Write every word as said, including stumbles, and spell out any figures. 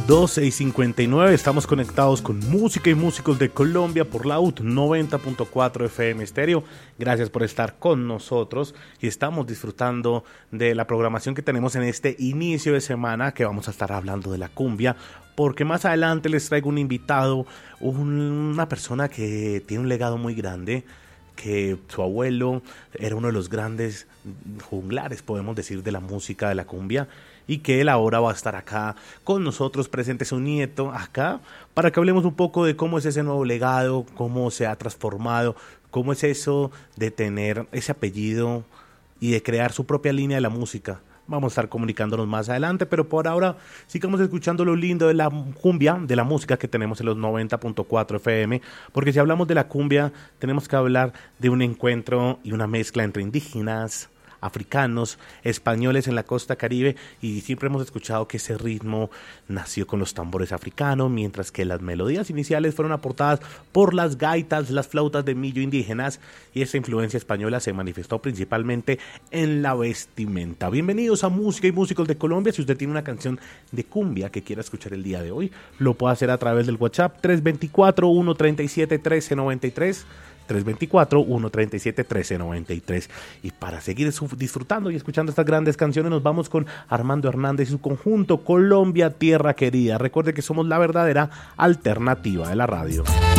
doce y cincuenta y nueve, estamos conectados con música y músicos de Colombia por la U T noventa punto cuatro F M Estéreo. Gracias por estar con nosotros y estamos disfrutando de la programación que tenemos en este inicio de semana, que vamos a estar hablando de la cumbia, porque más adelante les traigo un invitado, un, una persona que tiene un legado muy grande, que su abuelo era uno de los grandes juglares, podemos decir, de la música de la cumbia, y que él ahora va a estar acá con nosotros, presente su nieto acá, para que hablemos un poco de cómo es ese nuevo legado, cómo se ha transformado, cómo es eso de tener ese apellido y de crear su propia línea de la música. Vamos a estar comunicándonos más adelante, pero por ahora sigamos escuchando lo lindo de la cumbia, de la música que tenemos en los noventa punto cuatro F M, porque si hablamos de la cumbia tenemos que hablar de un encuentro y una mezcla entre indígenas, africanos, españoles en la costa caribe, y siempre hemos escuchado que ese ritmo nació con los tambores africanos, mientras que las melodías iniciales fueron aportadas por las gaitas, las flautas de millo indígenas, y esa influencia española se manifestó principalmente en la vestimenta. Bienvenidos a Música y Músicos de Colombia. Si usted tiene una canción de cumbia que quiera escuchar el día de hoy, lo puede hacer a través del WhatsApp tres dos cuatro, uno tres siete, uno tres nueve tres, tres dos cuatro, uno tres siete, uno tres nueve tres. Y para seguir disfrutando y escuchando estas grandes canciones, nos vamos con Armando Hernández y su conjunto Colombia, Tierra Querida. Recuerde que somos la verdadera alternativa de la radio.